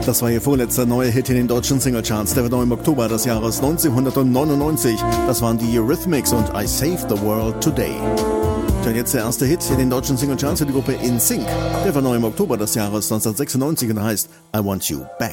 Das war ihr vorletzter neuer Hit in den deutschen Singlecharts. Der war neu im Oktober des Jahres 1999. Das waren die Eurythmics und I Saved the World Today. Und jetzt der erste Hit in den deutschen Singlecharts für die Gruppe NSYNC. Der war neu im Oktober des Jahres 1996 und heißt I Want You Back.